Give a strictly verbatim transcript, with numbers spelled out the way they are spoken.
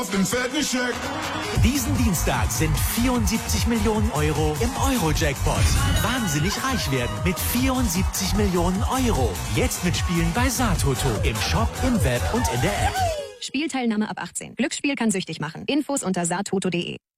den fetten Scheck. Diesen Dienstag sind vierundsiebzig Millionen Euro im Euro-Jackpot. Wahnsinnig reich werden mit vierundsiebzig Millionen Euro. Jetzt mitspielen bei Satoto. Im Shop, im Web und in der App. Spielteilnahme ab achtzehn. Glücksspiel kann süchtig machen. Infos unter satoto punkt de.